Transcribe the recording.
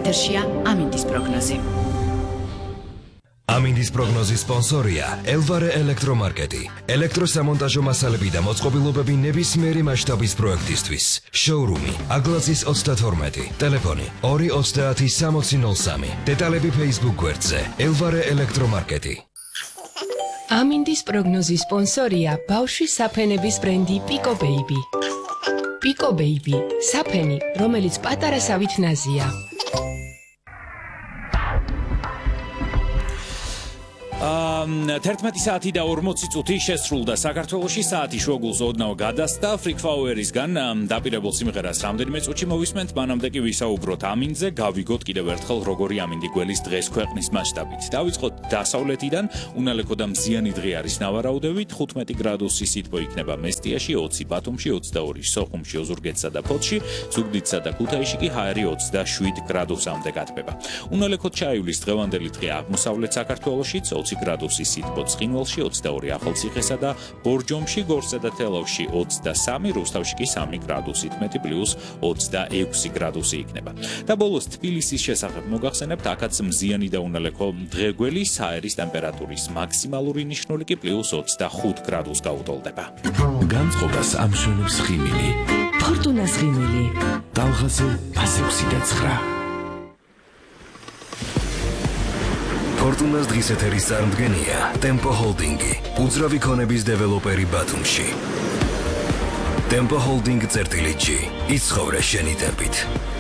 ეთერშია ამინდის პროგნოზი. ამინდის პროგნოზის სპონსორია ელვარე ელექტრომარკეტი. ელექტროსამონტაჟო მასალები და მოწყობილობები ნებისმიერი მასშტაბის პროექტისთვის. შოურუმი აგლაზის 32, ტელეფონი 230 დეტალები Facebook გვერდზე ელვარე ელექტრომარკეტი. ამინდის პროგნოზის სპონსორია ბავშვის საფენების ბრენდი Pico Baby. Pico Baby, საფენი, რომელიც პატარასავით ნაზია. 11 საათი და 40 წუთი შესრულდა საქართველოში საათი შუაგულს ოდნავ გადასდა Freak-Flower-ისგან დაპირებულ სიმღერას რამდენიმე წუთში მოვისმენთ, მანამდე კი ვისაუბროთ ამინდზე, გავიგოთ კიდევ ერთხელ როგორი ამინდი გველის დღეს ქვეყნის მასშტაბით. დავიწყოთ დასავლეთიდან, უნალექო და მზიანი დღე არის ნავარაუდევით, 15 გრადუსი სითბო იქნება მესტიაში, 20 ბათუმში, 22 სოხუმში, ოზურგეთსა და ფოთში, ზუგდიდსა და ქუთაისში კი ჰაერი 27 გრადუსამდე გათბება. უნალექოდ ჩაივლის დღევანდელი დღე აღმოსავლეთ საქართველოშიც 20 გრადუსი სითბო ცხინვალში, 22 ახალციხესა და ბორჯომში, გორსა და თელავში 23, რუსთავში კი 3 გრადუსით მეტი პლუს 26 გრადუსი იქნება. და ბოლოს თბილისის შესახებ მოგახსენებთ, აქაც მზიანი და უნალექო დღეგველი, საერის ტემპერატურის მაქსიმალური ნიშნული კი პლუს 25 გრადუსს გაუტოლდება. განწყობას ამშვენებს ხიმილი. ფორტუნას ხიმილი. ტალღაზე 129. ფორტუნას დღის ეთერის წარმდგენია Tempo Holding-ი, უძრავი ქონების დეველოპერი ბათუმში. Tempo Holding წერტილი G, იცხოვრე შენი ტემპით.